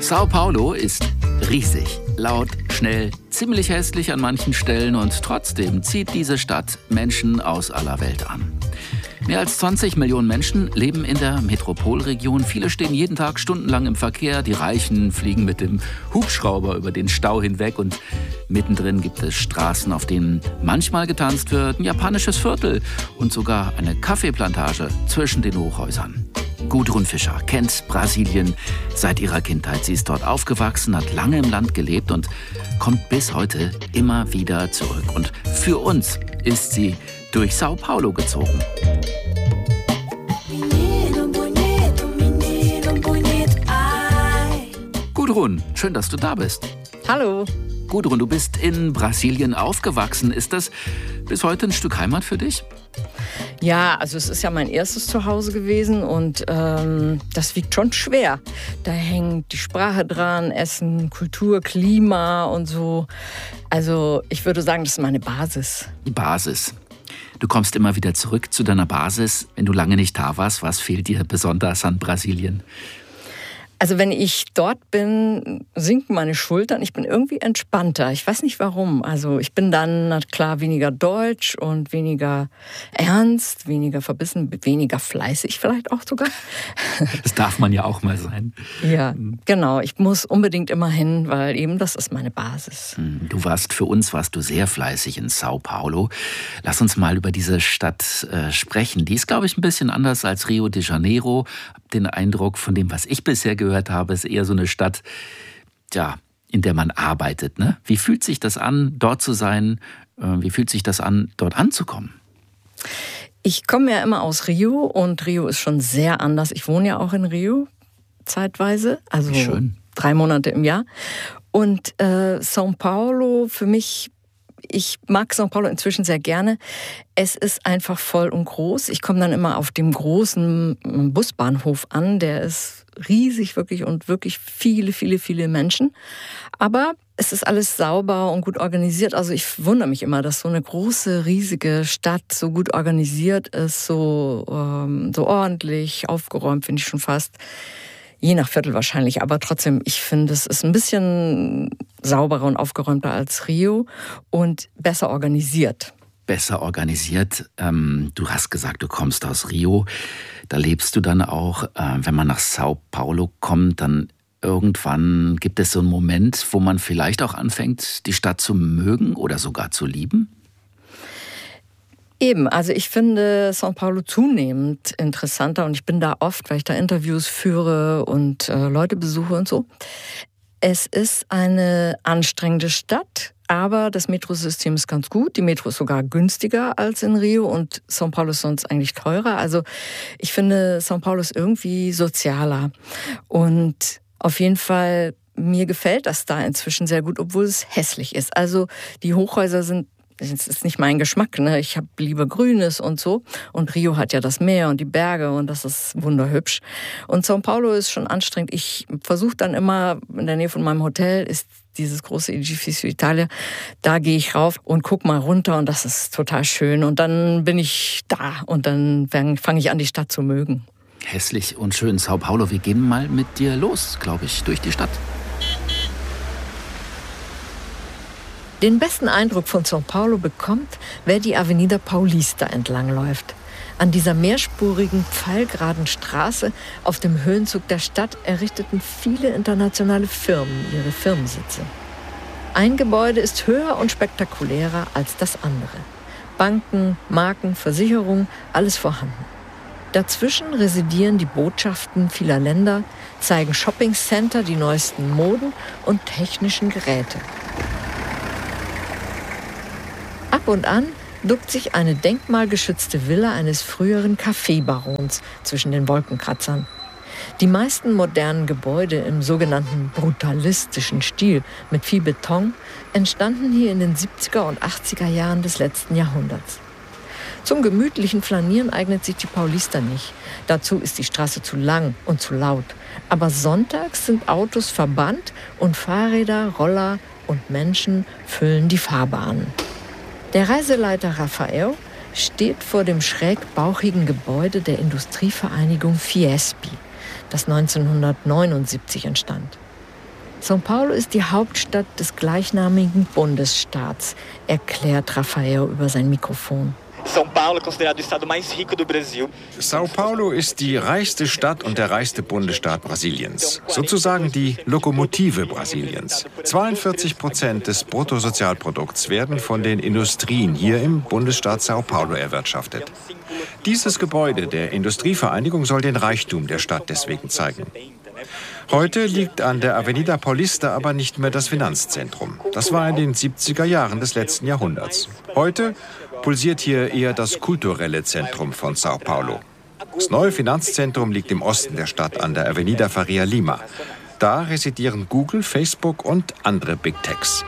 Sao Paulo ist riesig, laut, schnell, ziemlich hässlich an manchen Stellen und trotzdem zieht diese Stadt Menschen aus aller Welt an. Mehr als 20 Millionen Menschen leben in der Metropolregion. Viele stehen jeden Tag stundenlang im Verkehr. Die Reichen fliegen mit dem Hubschrauber über den Stau hinweg. Und mittendrin gibt es Straßen, auf denen manchmal getanzt wird, ein japanisches Viertel und sogar eine Kaffeeplantage zwischen den Hochhäusern. Gudrun Fischer kennt Brasilien seit ihrer Kindheit. Sie ist dort aufgewachsen, hat lange im Land gelebt und kommt bis heute immer wieder zurück. Und für uns ist sie durch Sao Paulo gezogen. Gudrun, schön, dass du da bist. Hallo. Gudrun, du bist in Brasilien aufgewachsen. Ist das bis heute ein Stück Heimat für dich? Ja, also es ist ja mein erstes Zuhause gewesen und das wiegt schon schwer. Da hängt die Sprache dran, Essen, Kultur, Klima und so. Also ich würde sagen, das ist meine Basis. Die Basis. Du kommst immer wieder zurück zu deiner Basis. Wenn du lange nicht da warst, was fehlt dir besonders an Brasilien? Also wenn ich dort bin, sinken meine Schultern. Ich bin irgendwie entspannter. Ich weiß nicht warum. Also ich bin dann, na klar, weniger deutsch und weniger ernst, weniger verbissen, weniger fleißig vielleicht auch sogar. Das darf man ja auch mal sein. Ja, genau. Ich muss unbedingt immer hin, weil eben das ist meine Basis. Für uns warst du sehr fleißig in Sao Paulo. Lass uns mal über diese Stadt sprechen. Die ist, glaube ich, ein bisschen anders als Rio de Janeiro. Hab den Eindruck, von dem, was ich bisher gehört habe, ist eher so eine Stadt, ja, in der man arbeitet. Ne? Wie fühlt sich das an, dort zu sein? Wie fühlt sich das an, dort anzukommen? Ich komme ja immer aus Rio und Rio ist schon sehr anders. Ich wohne ja auch in Rio zeitweise, also schön. 3 Monate im Jahr. Und São Paulo für mich, ich mag São Paulo inzwischen sehr gerne. Es ist einfach voll und groß. Ich komme dann immer auf dem großen Busbahnhof an. Der ist riesig wirklich und wirklich viele, viele, viele Menschen. Aber es ist alles sauber und gut organisiert. Also ich wundere mich immer, dass so eine große, riesige Stadt so gut organisiert ist, so ordentlich, aufgeräumt, finde ich schon fast. Je nach Viertel wahrscheinlich, aber trotzdem, ich finde, es ist ein bisschen sauberer und aufgeräumter als Rio und besser organisiert. Besser organisiert. Du hast gesagt, du kommst aus Rio. Da lebst du dann auch. Wenn man nach Sao Paulo kommt, dann irgendwann gibt es so einen Moment, wo man vielleicht auch anfängt, die Stadt zu mögen oder sogar zu lieben? Eben, also ich finde São Paulo zunehmend interessanter und ich bin da oft, weil ich da Interviews führe und Leute besuche und so. Es ist eine anstrengende Stadt, aber das Metrosystem ist ganz gut. Die Metro ist sogar günstiger als in Rio und São Paulo ist sonst eigentlich teurer. Also ich finde, São Paulo ist irgendwie sozialer und auf jeden Fall, mir gefällt das da inzwischen sehr gut, obwohl es hässlich ist. Also die Hochhäuser sind, das ist nicht mein Geschmack, ne? Ich habe lieber Grünes und so. Und Rio hat ja das Meer und die Berge und das ist wunderhübsch. Und São Paulo ist schon anstrengend. Ich versuche dann immer, in der Nähe von meinem Hotel ist dieses große Edifício Itália. Da gehe ich rauf und guck mal runter und das ist total schön. Und dann bin ich da und dann fange ich an, die Stadt zu mögen. Hässlich und schön, Sao Paulo. Wir gehen mal mit dir los, glaube ich, durch die Stadt. Den besten Eindruck von São Paulo bekommt, wer die Avenida Paulista entlangläuft. An dieser mehrspurigen, pfeilgeraden Straße auf dem Höhenzug der Stadt errichteten viele internationale Firmen ihre Firmensitze. Ein Gebäude ist höher und spektakulärer als das andere. Banken, Marken, Versicherungen, alles vorhanden. Dazwischen residieren die Botschaften vieler Länder, zeigen Shoppingcenter die neuesten Moden und technischen Geräte. Ab und an duckt sich eine denkmalgeschützte Villa eines früheren Kaffeebarons zwischen den Wolkenkratzern. Die meisten modernen Gebäude im sogenannten brutalistischen Stil mit viel Beton entstanden hier in den 70er und 80er Jahren des letzten Jahrhunderts. Zum gemütlichen Flanieren eignet sich die Paulista nicht. Dazu ist die Straße zu lang und zu laut. Aber sonntags sind Autos verbannt und Fahrräder, Roller und Menschen füllen die Fahrbahnen. Der Reiseleiter Rafael steht vor dem schrägbauchigen Gebäude der Industrievereinigung Fiesp, das 1979 entstand. São Paulo ist die Hauptstadt des gleichnamigen Bundesstaats, erklärt Rafael über sein Mikrofon. São Paulo ist die reichste Stadt und der reichste Bundesstaat Brasiliens. Sozusagen die Lokomotive Brasiliens. 42% des Bruttosozialprodukts werden von den Industrien hier im Bundesstaat São Paulo erwirtschaftet. Dieses Gebäude der Industrievereinigung soll den Reichtum der Stadt deswegen zeigen. Heute liegt an der Avenida Paulista aber nicht mehr das Finanzzentrum. Das war in den 70er Jahren des letzten Jahrhunderts. Heute pulsiert hier eher das kulturelle Zentrum von São Paulo. Das neue Finanzzentrum liegt im Osten der Stadt an der Avenida Faria Lima. Da residieren Google, Facebook und andere Big Techs.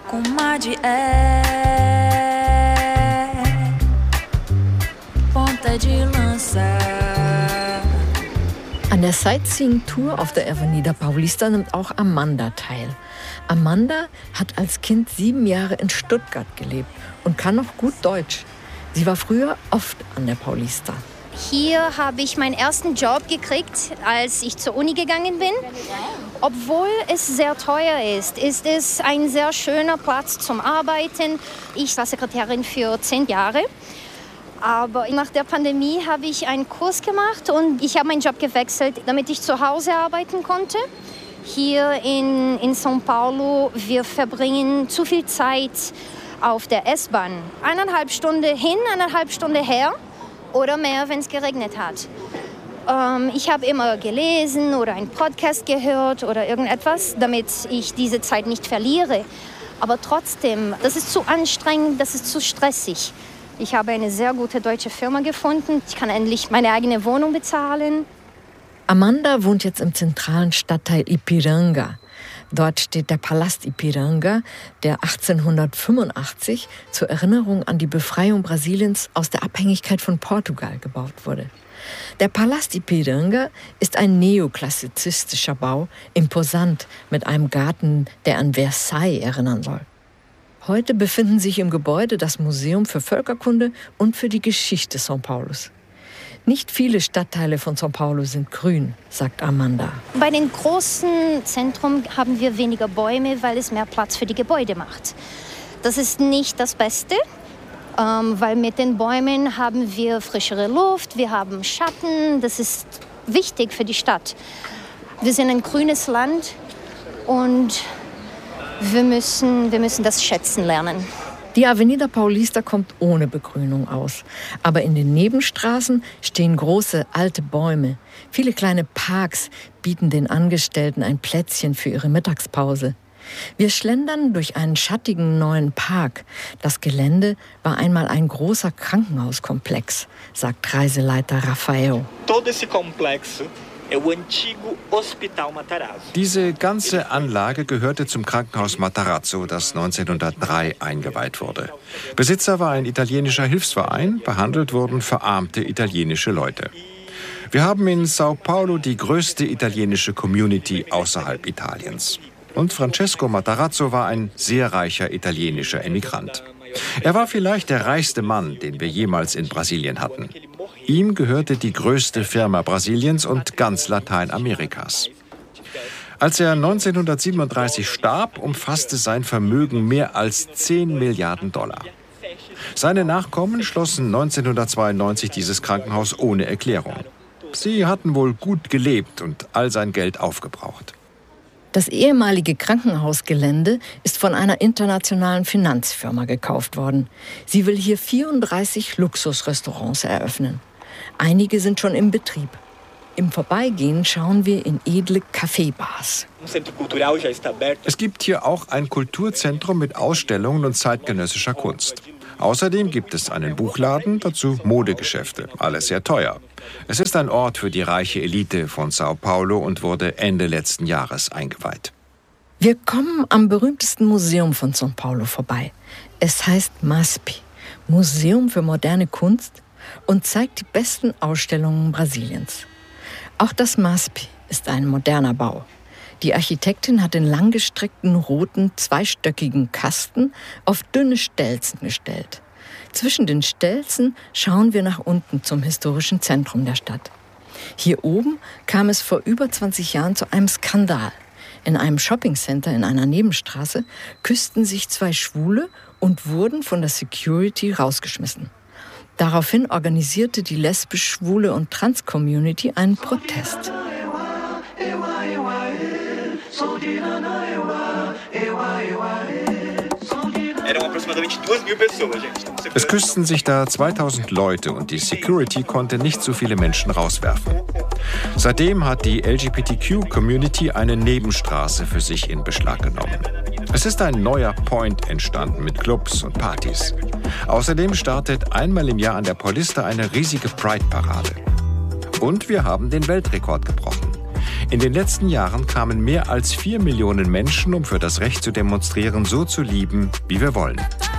An der Sightseeing-Tour auf der Avenida Paulista nimmt auch Amanda teil. Amanda hat als Kind 7 Jahre in Stuttgart gelebt und kann noch gut Deutsch. Sie war früher oft an der Paulista. Hier habe ich meinen ersten Job gekriegt, als ich zur Uni gegangen bin. Obwohl es sehr teuer ist es ein sehr schöner Platz zum Arbeiten. Ich war Sekretärin für 10 Jahre. Aber nach der Pandemie habe ich einen Kurs gemacht und ich habe meinen Job gewechselt, damit ich zu Hause arbeiten konnte. Hier in São Paulo, wir verbringen zu viel Zeit auf der S-Bahn. 1,5 Stunden hin, 1,5 Stunden her oder mehr, wenn es geregnet hat. Ich habe immer gelesen oder einen Podcast gehört oder irgendetwas, damit ich diese Zeit nicht verliere. Aber trotzdem, das ist zu anstrengend, das ist zu stressig. Ich habe eine sehr gute deutsche Firma gefunden. Ich kann endlich meine eigene Wohnung bezahlen. Amanda wohnt jetzt im zentralen Stadtteil Ipiranga. Dort steht der Palast Ipiranga, der 1885 zur Erinnerung an die Befreiung Brasiliens aus der Abhängigkeit von Portugal gebaut wurde. Der Palast Ipiranga ist ein neoklassizistischer Bau, imposant mit einem Garten, der an Versailles erinnern soll. Heute befinden sich im Gebäude das Museum für Völkerkunde und für die Geschichte São Paulos. Nicht viele Stadtteile von São Paulo sind grün, sagt Amanda. Bei den großen Zentren haben wir weniger Bäume, weil es mehr Platz für die Gebäude macht. Das ist nicht das Beste, weil mit den Bäumen haben wir frischere Luft, wir haben Schatten. Das ist wichtig für die Stadt. Wir sind ein grünes Land und wir müssen das schätzen lernen. Die Avenida Paulista kommt ohne Begrünung aus. Aber in den Nebenstraßen stehen große, alte Bäume. Viele kleine Parks bieten den Angestellten ein Plätzchen für ihre Mittagspause. Wir schlendern durch einen schattigen neuen Park. Das Gelände war einmal ein großer Krankenhauskomplex, sagt Reiseleiter Rafael. Diese ganze Anlage gehörte zum Krankenhaus Matarazzo, das 1903 eingeweiht wurde. Besitzer war ein italienischer Hilfsverein, behandelt wurden verarmte italienische Leute. Wir haben in São Paulo die größte italienische Community außerhalb Italiens. Und Francesco Matarazzo war ein sehr reicher italienischer Emigrant. Er war vielleicht der reichste Mann, den wir jemals in Brasilien hatten. Ihm gehörte die größte Firma Brasiliens und ganz Lateinamerikas. Als er 1937 starb, umfasste sein Vermögen mehr als 10 Milliarden Dollar. Seine Nachkommen schlossen 1992 dieses Krankenhaus ohne Erklärung. Sie hatten wohl gut gelebt und all sein Geld aufgebraucht. Das ehemalige Krankenhausgelände ist von einer internationalen Finanzfirma gekauft worden. Sie will hier 34 Luxusrestaurants eröffnen. Einige sind schon im Betrieb. Im Vorbeigehen schauen wir in edle Kaffeebars. Es gibt hier auch ein Kulturzentrum mit Ausstellungen und zeitgenössischer Kunst. Außerdem gibt es einen Buchladen, dazu Modegeschäfte, alles sehr teuer. Es ist ein Ort für die reiche Elite von São Paulo und wurde Ende letzten Jahres eingeweiht. Wir kommen am berühmtesten Museum von São Paulo vorbei. Es heißt MASP, Museum für moderne Kunst, und zeigt die besten Ausstellungen Brasiliens. Auch das MASP ist ein moderner Bau. Die Architektin hat den langgestreckten roten, zweistöckigen Kasten auf dünne Stelzen gestellt. Zwischen den Stelzen schauen wir nach unten zum historischen Zentrum der Stadt. Hier oben kam es vor über 20 Jahren zu einem Skandal. In einem Shoppingcenter in einer Nebenstraße küssten sich 2 Schwule und wurden von der Security rausgeschmissen. Daraufhin organisierte die lesbisch, schwule und Trans-Community einen Protest. Es küssten sich da 2000 Leute und die Security konnte nicht so viele Menschen rauswerfen. Seitdem hat die LGBTQ-Community eine Nebenstraße für sich in Beschlag genommen. Es ist ein neuer Point entstanden mit Clubs und Partys. Außerdem startet einmal im Jahr an der Paulista eine riesige Pride-Parade. Und wir haben den Weltrekord gebrochen. In den letzten Jahren kamen mehr als 4 Millionen Menschen, um für das Recht zu demonstrieren, so zu lieben, wie wir wollen.